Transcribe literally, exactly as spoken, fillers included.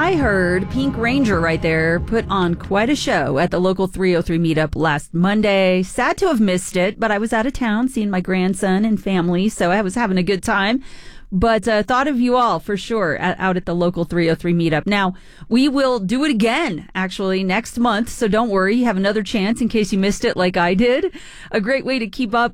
I heard Pink Ranger right there put on quite a show at the local three oh three meetup last Monday. Sad to have missed it, but I was out of town seeing my grandson and family, so I was having a good time. But uh, thought of you all for sure at, out at the local three oh three meetup. Now, we will do it again, actually, next month. So don't worry. You have another chance in case you missed it like I did. A great way to keep up